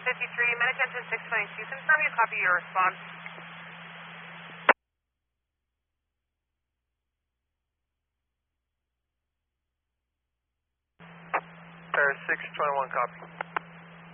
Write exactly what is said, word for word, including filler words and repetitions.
fifty-three, Mid-Attention six twenty-two, confirm you copy your response. Paris six twenty-one, copy.